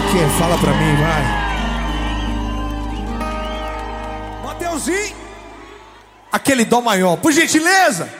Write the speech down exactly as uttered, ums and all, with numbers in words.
que é? Fala pra mim, vai. Mateuzinho, aquele dó maior, por gentileza.